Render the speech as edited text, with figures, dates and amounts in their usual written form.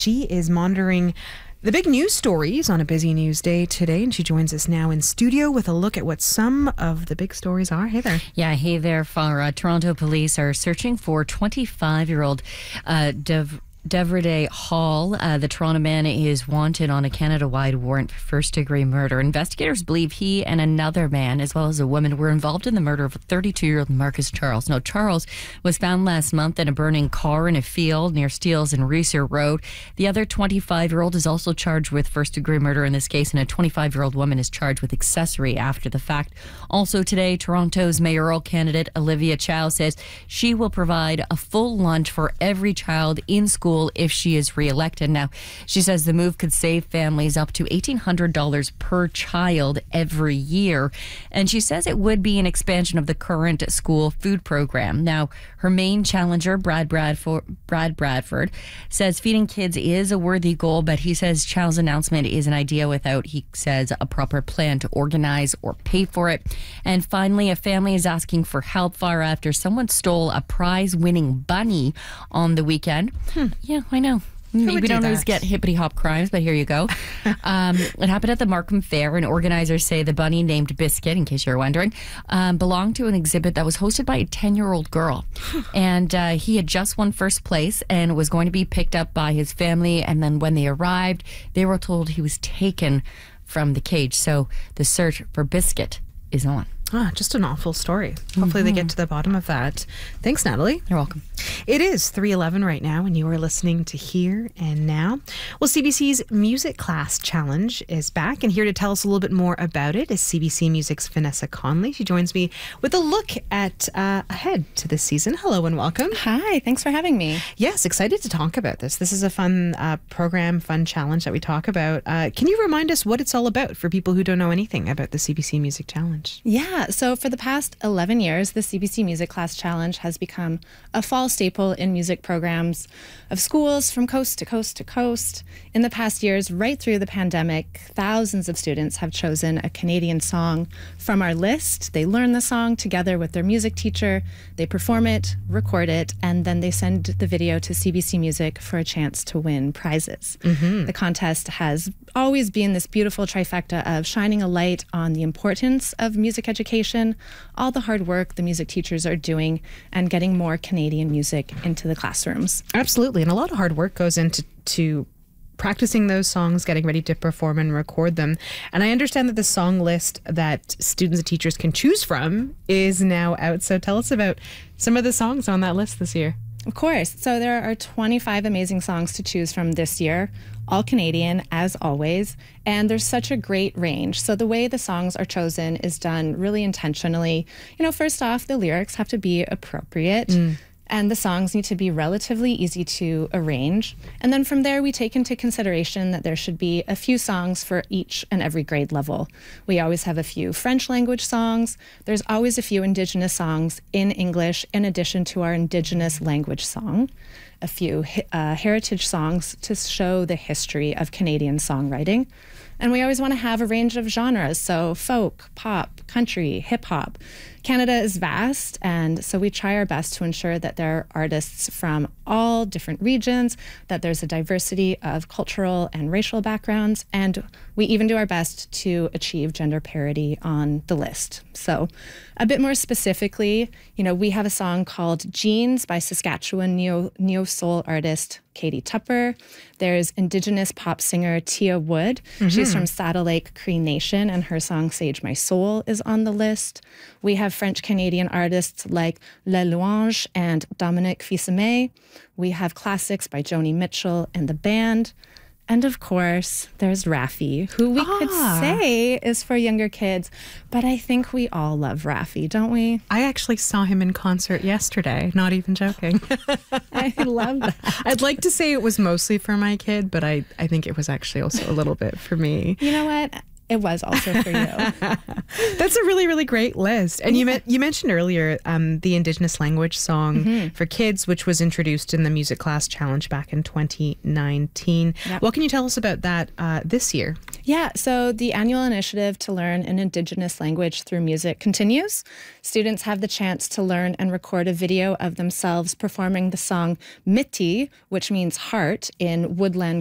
She is monitoring the big news stories on a busy news day today, and she joins us now in studio with a look at what some of the big stories are. Hey there. Yeah, hey there, Farah. Toronto police are searching for 25-year-old Devriday Hall. The Toronto man is wanted on a Canada-wide warrant for first-degree murder. Investigators believe he and another man, as well as a woman, were involved in the murder of 32-year-old Marcus Charles. Now, Charles was found last month in a burning car in a field near Steeles and Reeser Road. The other 25-year-old is also charged with first-degree murder in this case, and a 25-year-old woman is charged with accessory after the fact. Also today, Toronto's mayoral candidate Olivia Chow says she will provide a full lunch for every child in school if she is re-elected. Now, she says the move could save families up to $1,800 per child every year. And she says it would be an expansion of the current school food program. Now, her main challenger, Brad Bradford, says feeding kids is a worthy goal, but he says Chow's announcement is an idea without, he says, a proper plan to organize or pay for it. And finally, a family is asking for help far after someone stole a prize-winning bunny on the weekend. Yeah, I know. We don't always get hippity-hop crimes, but here you go. It happened at the Markham Fair, and organizers say the bunny named Biscuit, in case you're wondering, belonged to an exhibit that was hosted by a 10-year-old girl. And he had just won first place and was going to be picked up by his family. And then when they arrived, they were told he was taken from the cage. So the search for Biscuit is on. Just an awful story. Hopefully they get to the bottom of that. Thanks, Natalie. You're welcome. It is 3:11 right now, and you are listening to Here and Now. Well, CBC's Music Class Challenge is back, and here to tell us a little bit more about it is CBC Music's Vanessa Conley. She joins me with a look at ahead to this season. Hello and welcome. Hi, thanks for having me. Yes, excited to talk about this. This is a fun program, fun challenge that we talk about. Can you remind us what it's all about for people who don't know anything about the CBC Music Challenge? Yeah, so for the past 11 years, the CBC Music Class Challenge has become a fall staple in music programs of schools from coast to coast to coast. In the past years, right through the pandemic, thousands of students have chosen a Canadian song from our list. They learn the song together with their music teacher, they perform it, record it, and then they send the video to CBC Music for a chance to win prizes. The contest has always been this beautiful trifecta of shining a light on the importance of music education, all the hard work the music teachers are doing, and getting more Canadian music into the classrooms. Absolutely, and a lot of hard work goes into practicing those songs, getting ready to perform and record them. And I understand that the song list that students and teachers can choose from is now out. So tell us about some of the songs on that list this year. Of course. So there are 25 amazing songs to choose from this year, all Canadian, as always. And there's such a great range. So the way the songs are chosen is done really intentionally. You know, first off, the lyrics have to be appropriate. And the songs need to be relatively easy to arrange. And then from there, we take into consideration that there should be a few songs for each and every grade level. We always have a few French language songs. There's always a few Indigenous songs in English, in addition to our Indigenous language song. A few heritage songs to show the history of Canadian songwriting. And we always want to have a range of genres, so folk, pop, country, hip-hop. Canada is vast, and so we try our best to ensure that there are artists from all different regions, that there's a diversity of cultural and racial backgrounds, and we even do our best to achieve gender parity on the list. So a bit more specifically, you know, we have a song called Jeans by Saskatchewan neo-soul artist Katie Tupper. There's Indigenous pop singer Tia Wood. She's from Saddle Lake Cree Nation, and her song Sage My Soul is on the list. We have French-Canadian artists like Le Louange and Dominique Fils-Aimé. We have classics by Joni Mitchell and the band. And of course, there's Raffi, who we could say is for younger kids, but I think we all love Raffi, don't we? I actually saw him in concert yesterday, not even joking. I love that. I'd like to say it was mostly for my kid, but I think it was actually also a little bit for me. You know what? It was also for you. That's a really, really great list. And you mentioned earlier the Indigenous language song for kids, which was introduced in the Music Class Challenge back in 2019. Yep. What can you tell us about that this year? Yeah, so the annual initiative to learn an Indigenous language through music continues. Students have the chance to learn and record a video of themselves performing the song Miti, which means heart, in Woodland